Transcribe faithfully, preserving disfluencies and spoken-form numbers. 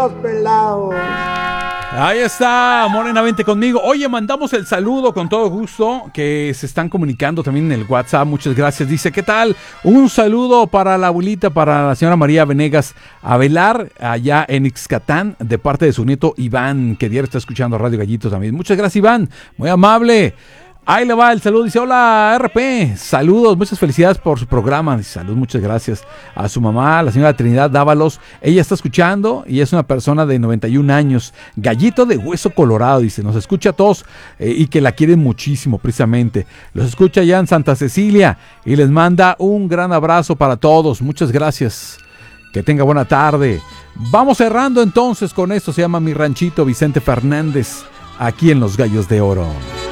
los pelados. Ahí está, Morena, vente conmigo. Oye, mandamos el saludo con todo gusto, que se están comunicando también en el WhatsApp. Muchas gracias. Dice, ¿qué tal? Un saludo para la abuelita, para la señora María Venegas Avelar, allá en Ixcatán, de parte de su nieto Iván, que diario está escuchando Radio Gallito también. Muchas gracias, Iván. Muy amable. Ahí le va el saludo, dice, hola R P, saludos, muchas felicidades por su programa, dice, salud, muchas gracias a su mamá, la señora Trinidad Dávalos, ella está escuchando y es una persona de noventa y un años, Gallito de Hueso Colorado, dice, nos escucha a todos eh, y que la quieren muchísimo precisamente, los escucha ya en Santa Cecilia y les manda un gran abrazo para todos, muchas gracias, que tenga buena tarde. Vamos cerrando entonces con esto, se llama Mi Ranchito, Vicente Fernández, aquí en Los Gallos de Oro.